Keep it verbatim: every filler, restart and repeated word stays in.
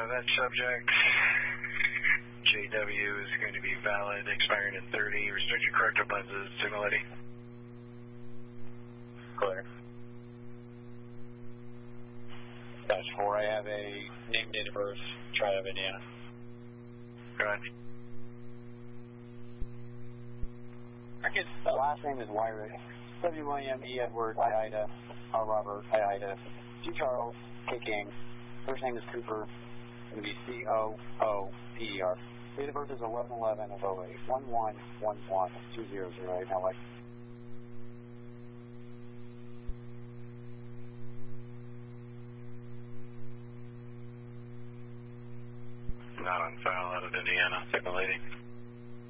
that subject, J W is going to be valid, expiring in thirty, restricted corrective lenses, signal ready. Clear. Dash four, I have a name, date of birth, Tri-Hub, Indiana. Go ahead. The last name is Wyrick. W. William, E. Edward, I. Ida, R. Robert, I. Ida, G. Charles, K. King. First name is Cooper. It's going to be C O O P E R. Date of birth is eleven eleven of oh eight. one one one one two zero zero eight. Now, like. Not on file out of Indiana, signal lady.